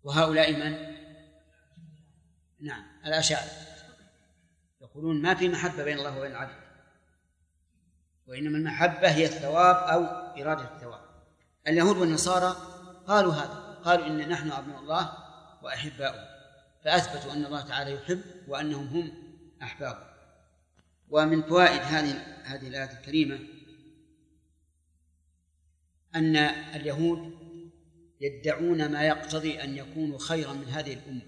وهؤلاء من؟ نعم الأشاعرة يقولون ما في محبة بين الله وبين العبد، وإنما المحبة هي الثواب أو إرادة الثواب. اليهود والنصارى قالوا هذا، قالوا إن نحن أبناء الله وأحباؤه، فأثبتوا أن الله تعالى يحب وأنهم هم أحبابه. ومن فوائد هذه الآية الكريمة أن اليهود يدعون ما يقتضي أن يكونوا خيرا من هذه الأمة.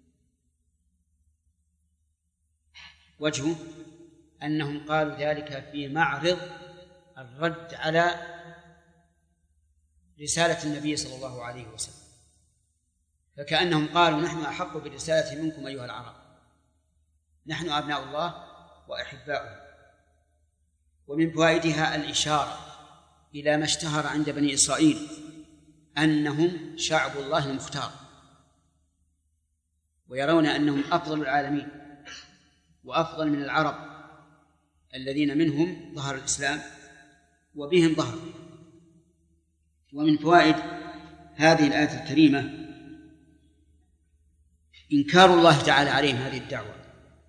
وجهه أنهم قالوا ذلك في معرض الرد على رسالة النبي صلى الله عليه وسلم، فكأنهم قالوا نحن أحق بالرسالة منكم أيها العرب، نحن أبناء الله وأحباؤه. ومن فوائدها الإشارة إلى ما اشتهر عند بني إسرائيل أنهم شعب الله المختار، ويرون أنهم أفضل العالمين وأفضل من العرب الذين منهم ظهر الإسلام وبهم ظهر. ومن فوائد هذه الآية الكريمة إنكار الله تعالى عليهم هذه الدعوة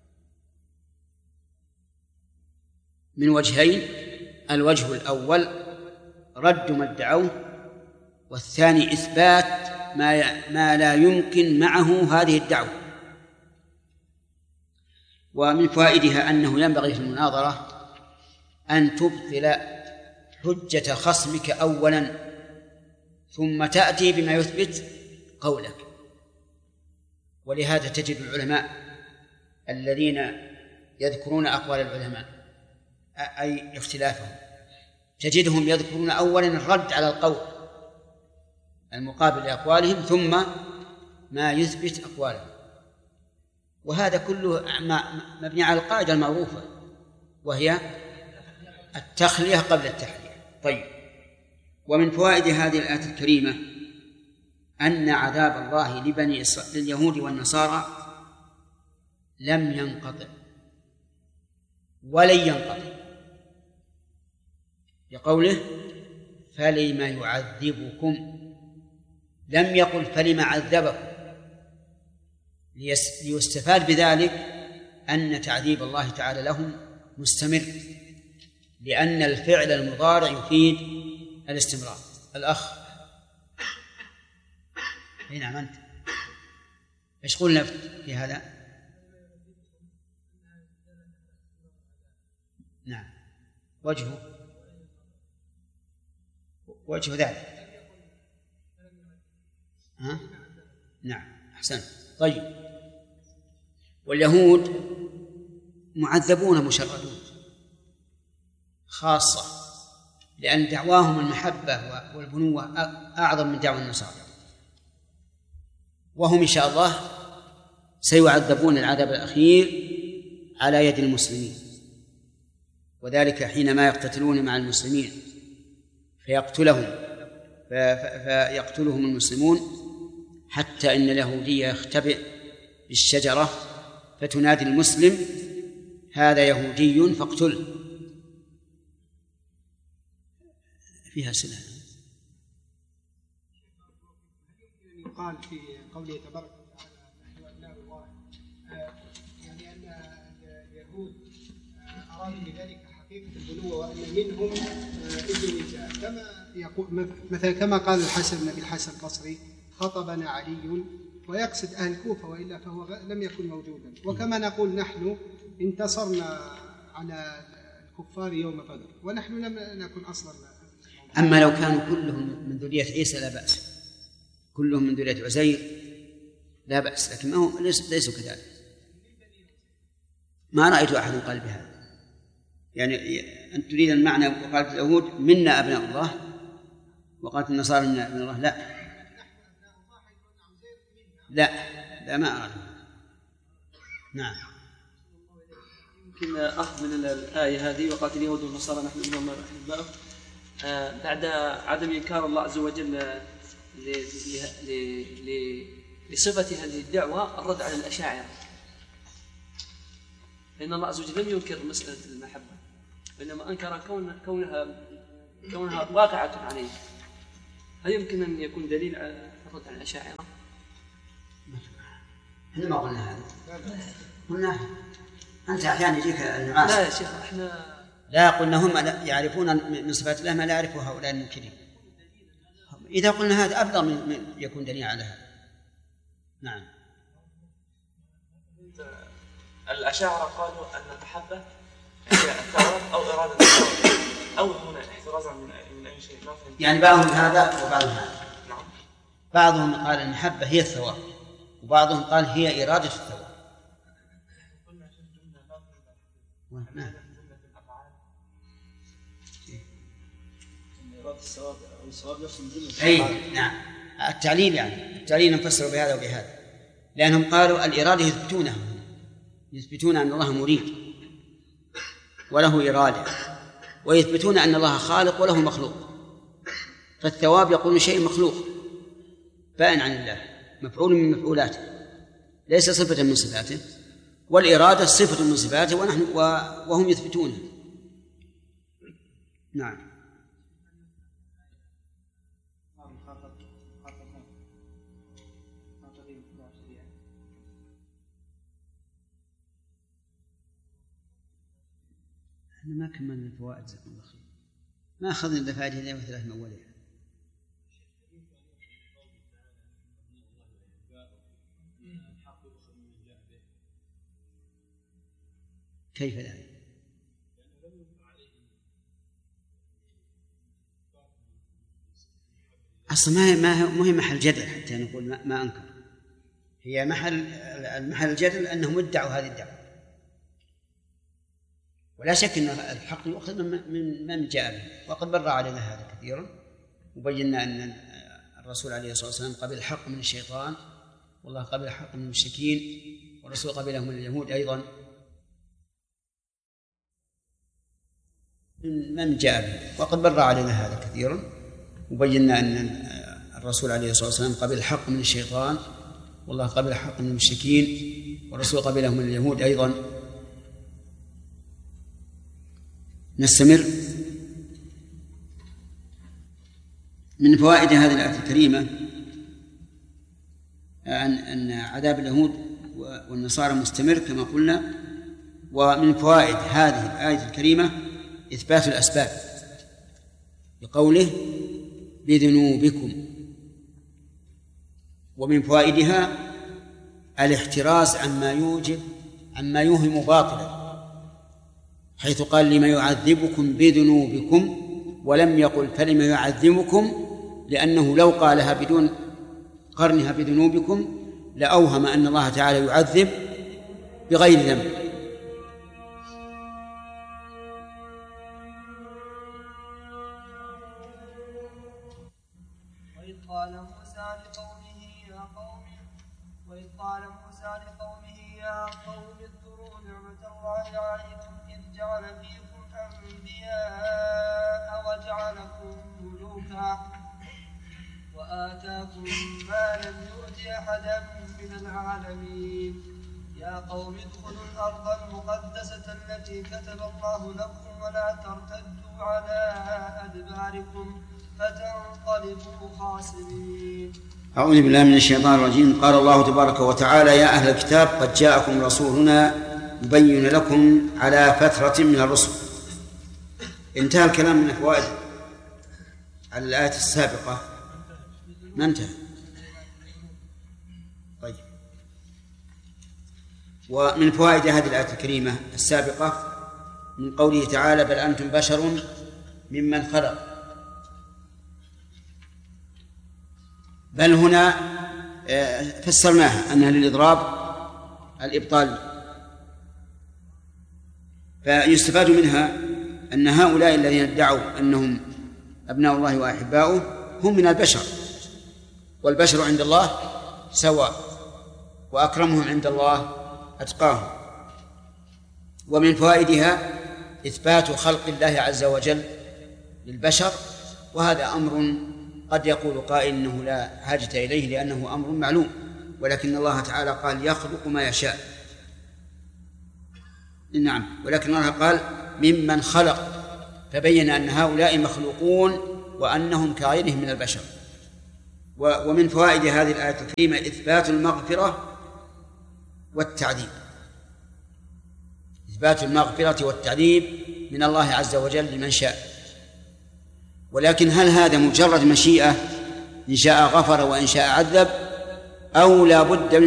من وجهين: الوجه الأول رد ما ادعوه، والثاني إثبات ما لا يمكن معه هذه الدعوة. ومن فوائدها أنه ينبغي في المناظرة أن تبطل حجة خصمك أولا ثم تأتي بما يثبت قولك. ولهذا تجد العلماء الذين يذكرون أقوال العلماء أي اختلافهم، تجدهم يذكرون أولا الرد على القول المقابل لأقوالهم ثم ما يثبت أقوالهم، وهذا كله مبني على القاعدة المعروفة وهي التخلية قبل التحلية. طيب، ومن فوائد هذه الآية الكريمة أن عذاب الله لليهود والنصارى لم ينقطع ولن ينقطع، لقوله فلم يعذبكم، لم يقل فلم عذبكم، ليستفاد بذلك أن تعذيب الله تعالى لهم مستمر، لأن الفعل المضارع يفيد الاستمرار. الأخ نعم أنت إيش قلنا في هذا؟ نعم وجه ذلك نعم أحسن. طيب، واليهود معذبون مشردون خاصة، لأن دعواهم المحبة والبنوة أعظم من دعوى النصارى، وهم إن شاء الله سيعذبون العذاب الأخير على يد المسلمين، وذلك حينما يقتتلون مع المسلمين فيقتلهم المسلمون، حتى إن اليهودي يختبئ بالشجرة فتنادي المسلم هذا يهودي فاقتله. فيها سنة. يقال في قوله تبارك وتعالى أبناء الله، يعني أن اليهود أرادوا بذلك حقيقة البنوة وأن منهم ابن نساء، كما يقول مثلا كما قال الحسن بن الحسن البصري خطبنا علي، ويقصد أهل الكوفة وإلا فهو لم يكن موجودا. وكما نقول نحن انتصرنا على الكفار يوم بدر ونحن لم نكن أصلا. أما لو كانوا كلهم من ذرية عيسى لا بأس، كلهم من ذرية عزير لا بأس، لكن ما هم ليسوا كذلك. ما رأيت أحد قال بهذا، يعني أن تريد المعنى وقالت اليهود منا أبناء الله وقالت النصارى منا أبناء الله، لا ما أراد. نعم. يمكن أخذ من الآية هذه وقالت اليهود والنصارى نحن أبناء أحباؤه بعد عدم إنكار الله عز وجل لصفة هذه الدعوة الرد على الأشاعرة، لأن الله عز وجل لم ينكر مسألة المحبة، وإنما أنكر كونها واقعة عليه. هل يمكن أن يكون دليل على الرد على الأشاعرة؟ احنا ما قلنا هذا، قلنا أنت أحيانا يجيك النعاس. لا يا شيخ احنا لا، قلنا هم يعرفون من صفات الله ما لا يعرفه هؤلاء المنكرين. إذا قلنا هذا أفضل من يكون دليل على هذا. نعم. الأشاعرة قالوا أن المحبة هي الثواب أو إرادة الثواب، أو هنا احترازا من أي شيء. يعني بعضهم هذا وبعضهم هذا. نعم. بعضهم قال المحبة هي الثواب، وبعضهم قال هي إرادة الثواب. نعم. أي نعم، التعليل يعني التعليل نفسر بهذا وبهذا، لأنهم قالوا الإرادة يثبتون أن الله مريد وله إرادة، ويثبتون أن الله خالق وله مخلوق. فالثواب يقول شيء مخلوق بائن عن الله، مفعول من مفعولاته، ليس صفة من صفاته، والإرادة صفة من صفاته وهم يثبتونها. نعم. احنا ما كملنا الفوائد، جزاكم الله خير. ما أخذنا إلا فائدتين وثلاث من أولها. كيف ذلك؟ أصلا ما هي محل جدل حتى نقول ما أنكر. هي المحل الجدل أنهم ادعوا هذه الدعوة، ولا شك أن الحق يؤخذ من جاء به، وقد بر علينا هذا كثيرا، وبينا أن الرسول عليه الصلاة والسلام قبل الحق من الشيطان، والله قبل الحق من المشركين، والرسول قبله من اليهود أيضا، من جاء به، وقد بر علينا هذا كثيرا، وبينا أن الرسول عليه الصلاة والسلام قبل الحق من الشيطان، والله قبل الحق من المشركين، والرسول قبله من اليهود أيضا. نستمر. من فوائد هذه الآية الكريمة أن عذاب اليهود والنصارى مستمر كما قلنا. ومن فوائد هذه الآية الكريمة إثبات الأسباب بقوله بذنوبكم، ومن فوائدها الاحتراز عما يوهم باطلا، حيث قال لما يعذبكم بذنوبكم ولم يقل فلما يعذبكم، لأنه لو قالها بدون قرنها بذنوبكم لأوهم أن الله تعالى يعذب بغير ذنب. يا قوم اذكروا نعمة الله عليكم إذ جعل فيكم أنبياء وجعلكم ملوكا وآتاكم ما لم يؤت أحدا من العالمين. يا قوم ادخلوا الأرض المقدسة التي كتب الله لكم ولا ترتدوا على أدباركم فتنقلبوا خاسرين. أعوذ بالله من الشيطان الرجيم. قال الله تبارك وتعالى: يا أهل الكتاب قد جاءكم رسولنا يبين لكم على فترة من الرسل. انتهى الكلام من الفوائد على الآية السابقة، ما انتهى. طيب، ومن فوائد هذه الآية الكريمة السابقة من قوله تعالى: بل أنتم بشر ممن خلق. بل هنا فسرناها أنها للإضراب الإبطالي، فيستفاد منها أن هؤلاء الذين ادعوا أنهم أبناء الله وأحباؤه هم من البشر، والبشر عند الله سواء، وأكرمهم عند الله أتقاهم. ومن فوائدها إثبات خلق الله عز وجل للبشر، وهذا أمر قد يقول قائل إنه لا حاجة إليه لأنه أمر معلوم، ولكن الله تعالى قال يخلق ما يشاء. نعم، ولكن الله قال ممن خلق، فبين أن هؤلاء مخلوقون وأنهم كغيرهم من البشر. ومن فوائد هذه الآية الكريمة إثبات المغفرة والتعذيب، إثبات المغفرة والتعذيب من الله عز وجل لمن شاء. ولكن هل هذا مجرد مشيئة، إن شاء غفر وإن شاء عذب، أو لا بد من